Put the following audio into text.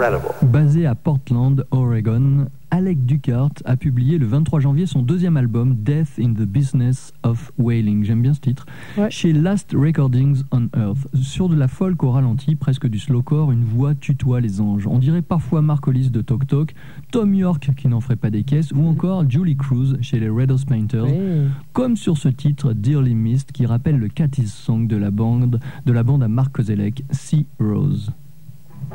Basé à Portland, Oregon, Alec Ducart a publié le 23 janvier son deuxième album Death in the Business of Wailing, j'aime bien ce titre, chez Last Recordings on Earth. Sur de la folk au ralenti, presque du slowcore, une voix tutoie les anges. On dirait parfois Mark Hollis de Talk Talk, Tom York qui n'en ferait pas des caisses, ou encore Julie Cruz chez les Red House Painters, comme sur ce titre Dearly Missed qui rappelle le Cathy's Song de la bande à Mark Kozelek, Sea Rose.